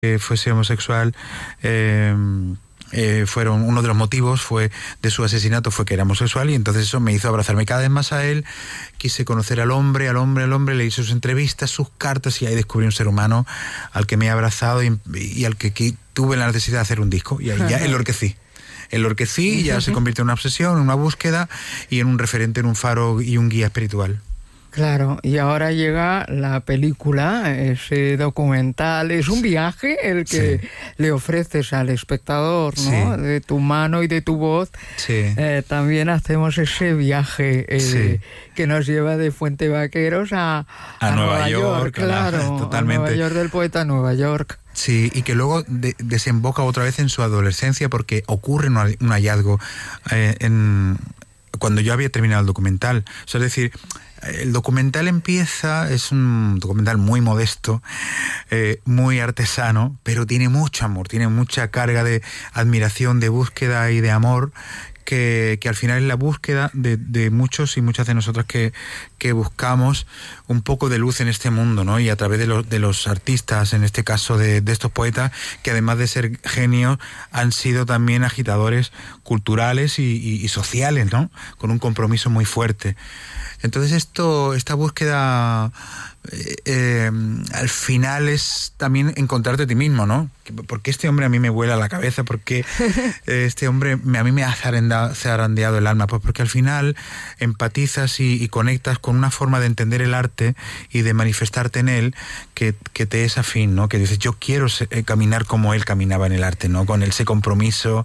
fuese homosexual, fueron uno de los motivos de su asesinato fue que era homosexual, y entonces eso me hizo abrazarme cada vez más a él. Quise conocer al hombre, le hice sus entrevistas, sus cartas, y ahí descubrí un ser humano al que me he abrazado y al que tuve la necesidad de hacer un disco, y ahí ya enloquecí y ya se convirtió en una obsesión, en una búsqueda y en un referente, en un faro y un guía espiritual. Claro, y ahora llega la película, ese documental. Es un viaje el que le ofreces al espectador, ¿no? Sí. De tu mano y de tu voz. Sí. También hacemos ese viaje que nos lleva de Fuente Vaqueros a Nueva York, claro. Totalmente. A Nueva York del poeta, Nueva York. Sí, y que luego desemboca otra vez en su adolescencia, porque ocurre un hallazgo cuando yo había terminado el documental. O sea, es decir, el documental es un documental muy modesto, muy artesano, pero tiene mucho amor, tiene mucha carga de admiración, de búsqueda y de amor, que al final es la búsqueda de muchos y muchas de nosotros que buscamos un poco de luz en este mundo, ¿no? Y a través de los artistas, en este caso de estos poetas, que además de ser genios, han sido también agitadores culturales y sociales, ¿no? Con un compromiso muy fuerte. Entonces esta búsqueda al final es también encontrarte a ti mismo, ¿no? Porque este hombre a mí me vuela la cabeza, porque este hombre a mí me ha zarandeado el alma, pues porque al final empatizas y conectas con una forma de entender el arte y de manifestarte en él que te es afín, ¿no? Que dices, yo quiero caminar como él caminaba en el arte, ¿no? Con ese compromiso,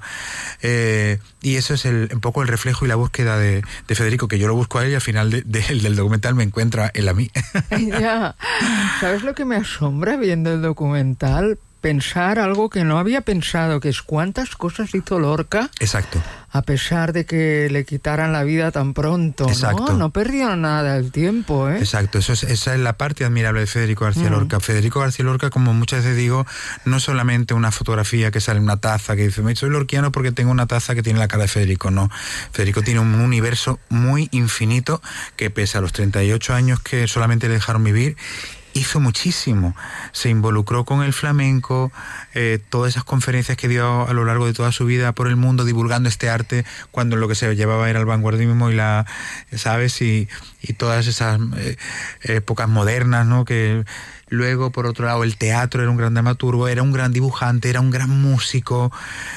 y eso es un poco el reflejo y la búsqueda de Federico, que yo lo busco a él y al final del documental me encuentro a él a mí. Ya. ¿Sabes lo que me asombra viendo el documental? Pensar algo que no había pensado, que es cuántas cosas hizo Lorca. Exacto. A pesar de que le quitaran la vida tan pronto. Exacto. No perdió nada el tiempo, ¿eh? Exacto, esa es la parte admirable de Federico García Lorca. Federico García Lorca, como muchas veces digo, no solamente una fotografía que sale en una taza que dice, soy lorquiano porque tengo una taza que tiene la cara de Federico. No, Federico tiene un universo muy infinito que, pese a los 38 años que solamente le dejaron vivir, hizo muchísimo, se involucró con el flamenco, todas esas conferencias que dio a lo largo de toda su vida por el mundo divulgando este arte, cuando lo que se llevaba era el vanguardismo y ¿sabes? Y todas esas épocas modernas, ¿no? Que luego, por otro lado, el teatro, era un gran dramaturgo, era un gran dibujante, era un gran músico,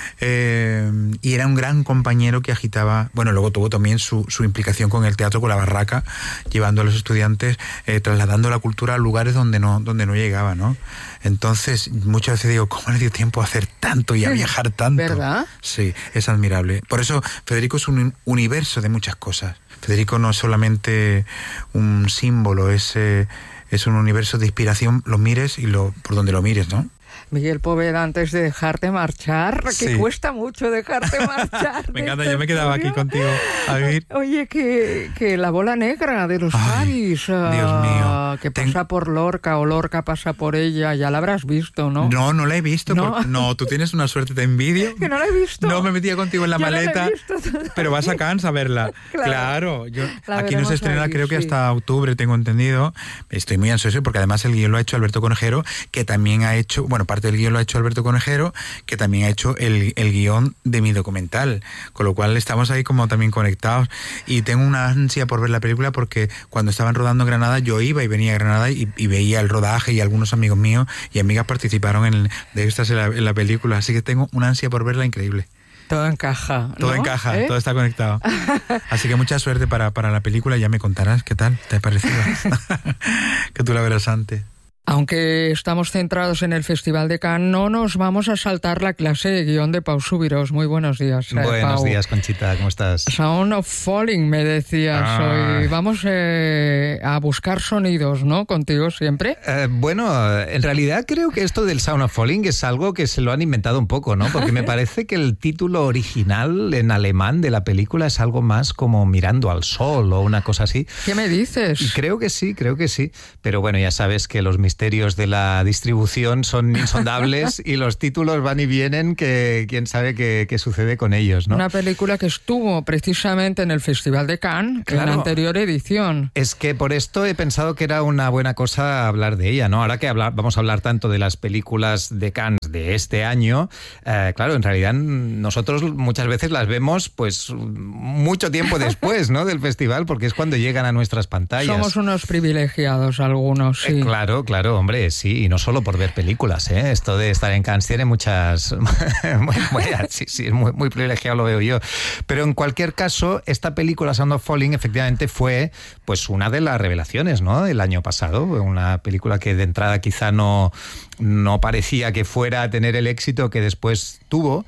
y era un gran compañero que agitaba. Bueno, luego tuvo también su implicación con el teatro, con la barraca, llevando a los estudiantes, trasladando la cultura a lugares donde no llegaba, ¿no? Entonces, muchas veces digo, ¿cómo le dio tiempo a hacer tanto y a viajar tanto? ¿Verdad? Sí, es admirable. Por eso, Federico es un universo de muchas cosas. Federico no es solamente un símbolo, es un universo de inspiración, lo mires por donde lo mires, ¿no? Miguel Poveda, antes de dejarte marchar, que cuesta mucho dejarte marchar. Me encanta, yo me quedaba aquí contigo a vivir. Oye, que la bola negra de los Javis, Dios mío, que pasa por Lorca o Lorca pasa por ella, ya la habrás visto, ¿no? No la he visto. No, tú tienes una suerte, te envidio. Que no la he visto. No me metía contigo en la maleta, pero vas a Cannes a verla. Claro, aquí no se estrena ahí, creo que hasta octubre, tengo entendido. Estoy muy ansioso porque además el guión lo ha hecho Alberto Conejero, que también ha hecho, parte del guión lo ha hecho Alberto Conejero, que también ha hecho el guión de mi documental, con lo cual estamos ahí como también conectados, y tengo una ansia por ver la película, porque cuando estaban rodando en Granada yo iba y venía a Granada y veía el rodaje, y algunos amigos míos y amigas participaron de estas en la película, así que tengo una ansia por verla increíble. Todo encaja, ¿no? Todo encaja, todo está conectado. Así que mucha suerte para la película, ya me contarás qué tal te ha parecido. Que tú la verás antes. Aunque estamos centrados en el Festival de Cannes, no nos vamos a saltar la clase de guión de Pau Subirós. Muy buenos días, Buenos Pau. días, Conchita, ¿cómo estás? Sound of Falling, me decías hoy. Vamos a buscar sonidos, ¿no? Contigo siempre. Bueno, en realidad creo que esto del Sound of Falling es algo que se lo han inventado un poco, ¿no? Porque me parece que el título original en alemán de la película es algo más como Mirando al Sol o una cosa así. ¿Qué me dices? Creo que sí. Pero bueno, ya sabes que los misterios misterios de la distribución son insondables y los títulos van y vienen, que quién sabe qué sucede con ellos, ¿no? Una película que estuvo precisamente en el Festival de Cannes, claro, en la anterior edición. Es que por esto he pensado que era una buena cosa hablar de ella, ¿no? Ahora que vamos a hablar tanto de las películas de Cannes de este año, claro, en realidad nosotros muchas veces las vemos pues mucho tiempo después, ¿no?, del festival, porque es cuando llegan a nuestras pantallas. Somos unos privilegiados algunos, sí. Claro, hombre, sí, y no solo por ver películas, ¿eh? Esto de estar en Cannes tiene muchas... sí, es muy privilegiado, lo veo yo. Pero en cualquier caso, esta película Sound of Falling efectivamente fue pues una de las revelaciones, ¿no?, del año pasado. Una película que de entrada quizá no parecía que fuera a tener el éxito que después tuvo.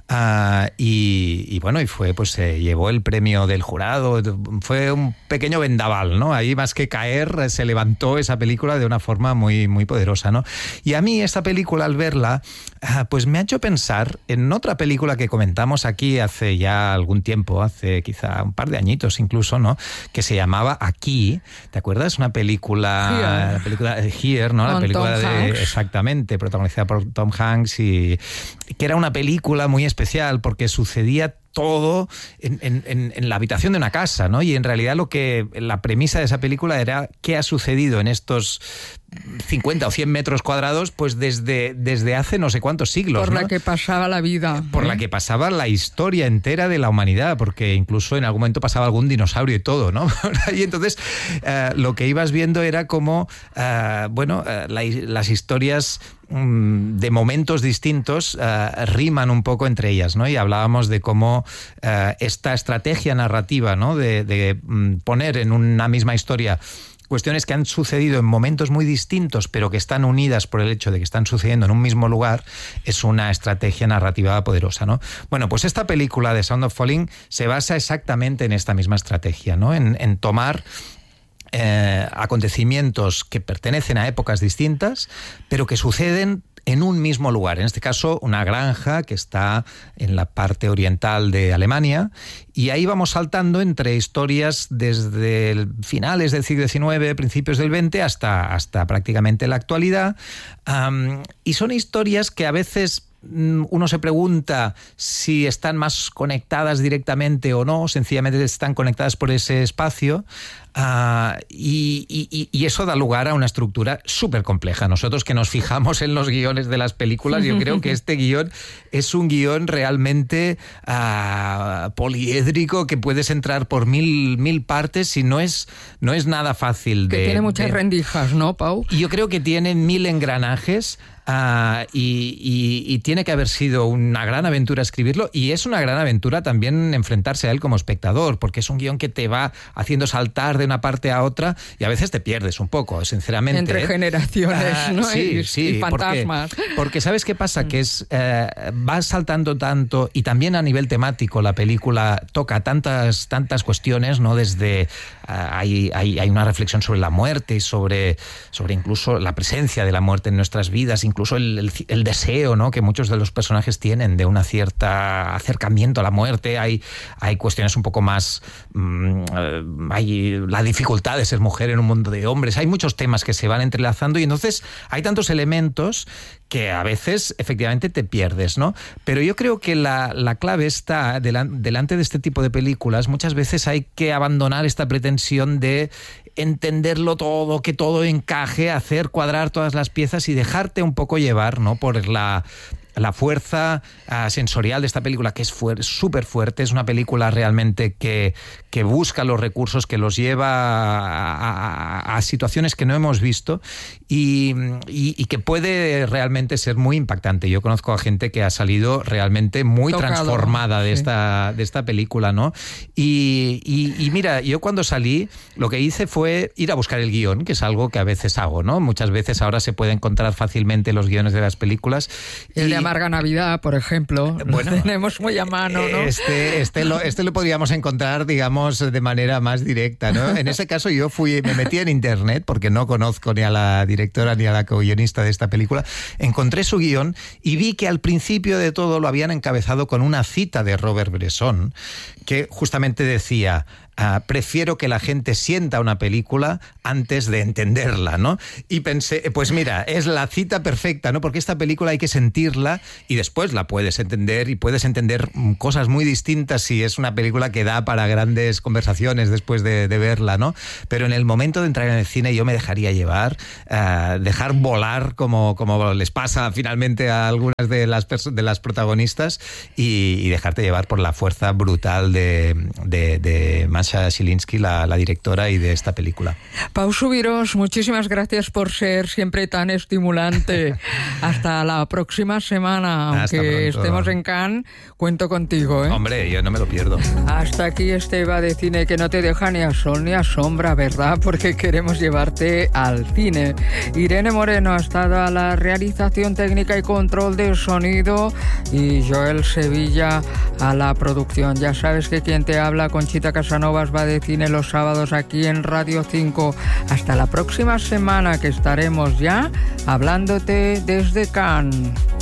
Y bueno, y fue, pues se llevó el premio del jurado. Fue un pequeño vendaval, ¿no? Ahí, más que caer, se levantó esa película de una forma muy poderosa, ¿no? Y a mí esta película, al verla, pues me ha hecho pensar en otra película que comentamos aquí hace ya algún tiempo, hace quizá un par de añitos incluso, ¿no?, que se llamaba Aquí. ¿Te acuerdas? Una película... La película Here, ¿no? La película exactamente, protagonizada por Tom Hanks, y que era una película muy especial porque sucedía todo en la habitación de una casa, ¿no? Y en realidad la premisa de esa película era qué ha sucedido en estos 50 o 100 metros cuadrados, pues desde hace no sé cuántos siglos, por ¿no? la que pasaba la vida. Por la que pasaba la historia entera de la humanidad, porque incluso en algún momento pasaba algún dinosaurio y todo, ¿no? Y entonces lo que ibas viendo era como, las historias de momentos distintos riman un poco entre ellas, ¿no? Y hablábamos de cómo esta estrategia narrativa, ¿no?, de poner en una misma historia cuestiones que han sucedido en momentos muy distintos, pero que están unidas por el hecho de que están sucediendo en un mismo lugar, es una estrategia narrativa poderosa, ¿no? Bueno, pues esta película de Sound of Falling se basa exactamente en esta misma estrategia, ¿no? En tomar acontecimientos que pertenecen a épocas distintas, pero que suceden en un mismo lugar. En este caso, una granja que está en la parte oriental de Alemania, y ahí vamos saltando entre historias desde finales del siglo XIX, principios del XX, hasta prácticamente la actualidad. Y son historias que a veces uno se pregunta si están más conectadas directamente o no, sencillamente están conectadas por ese espacio. Y eso da lugar a una estructura súper compleja. Nosotros que nos fijamos en los guiones de las películas, yo creo que este guión es un guión realmente poliédrico, que puedes entrar por mil partes, y no es nada fácil. Que tiene muchas rendijas, ¿no, Pau? Y yo creo que tiene 1000 engranajes. Y tiene que haber sido una gran aventura escribirlo, y es una gran aventura también enfrentarse a él como espectador, porque es un guión que te va haciendo saltar de una parte a otra y a veces te pierdes un poco, sinceramente. Entre generaciones, ¿no? Sí, y fantasmas. Porque ¿sabes qué pasa? Que vas saltando tanto, y también a nivel temático la película toca tantas cuestiones, ¿no? Desde hay una reflexión sobre la muerte y sobre incluso la presencia de la muerte en nuestras vidas, incluso el deseo, ¿no?, que muchos de los personajes tienen de una cierta acercamiento a la muerte. Hay cuestiones un poco más... hay la dificultad de ser mujer en un mundo de hombres. Hay muchos temas que se van entrelazando, y entonces hay tantos elementos que a veces efectivamente te pierdes, ¿no? Pero yo creo que la clave está delante de este tipo de películas. Muchas veces hay que abandonar esta pretensión de entenderlo todo, que todo encaje, hacer cuadrar todas las piezas y dejarte un poco llevar, ¿no?, por la fuerza sensorial de esta película, que es súper fuerte. Es una película realmente que busca los recursos, que los lleva a situaciones que no hemos visto, y que puede realmente ser muy impactante. Yo conozco a gente que ha salido realmente muy transformada de esta película, ¿no? Y mira, yo cuando salí, lo que hice fue ir a buscar el guión, que es algo que a veces hago, ¿no? Muchas veces ahora se puede encontrar fácilmente los guiones de las películas. El de Amarga Navidad, por ejemplo, bueno, lo tenemos muy a mano, ¿no? Este lo podríamos encontrar, digamos, de manera más directa, ¿no? En ese caso yo me metí en internet, porque no conozco ni a la directora ni a la co-guionista de esta película. Encontré su guión y vi que al principio de todo lo habían encabezado con una cita de Robert Bresson, que justamente decía: prefiero que la gente sienta una película antes de entenderla, ¿no? Y pensé, pues mira, es la cita perfecta, ¿no? Porque esta película hay que sentirla y después la puedes entender, y puedes entender cosas muy distintas si es una película que da para grandes conversaciones después de verla, ¿no? Pero en el momento de entrar en el cine yo me dejaría llevar, dejar volar como les pasa finalmente a algunas de las protagonistas, y dejarte llevar por la fuerza brutal de Masha Zielinski, la directora, y de esta película. Pau Subirós, muchísimas gracias por ser siempre tan estimulante. Hasta la próxima semana, aunque estemos en Cannes, cuento contigo, ¿eh? Hombre, yo no me lo pierdo. Hasta aquí este Va de Cine, que no te deja ni a sol ni a sombra, ¿verdad? Porque queremos llevarte al cine. Irene Moreno ha estado a la realización técnica y control de sonido, y Joel Sevilla a la producción. Ya sabes que quien te habla, Conchita Casanovas, Va de Cine los sábados aquí en Radio 5. Hasta la próxima semana, que estaremos ya hablándote desde Cannes.